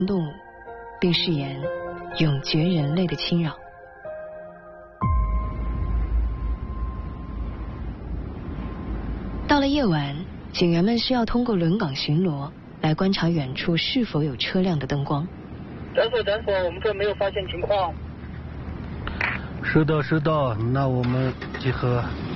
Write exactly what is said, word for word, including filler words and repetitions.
动物，并誓言永绝人类的侵扰。到了夜晚，警员们需要通过轮岗巡逻来观察远处是否有车辆的灯光。 诊所诊所，我们这没有发现情况。 是的，是的，那我们集合。